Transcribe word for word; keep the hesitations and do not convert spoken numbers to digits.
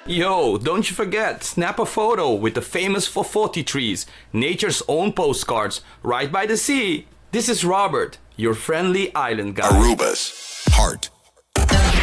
Yo, don't you forget, snap a photo with the famous Fofoti trees, nature's own postcards, right by the sea. This is Robert, your friendly island guy. Aruba's heart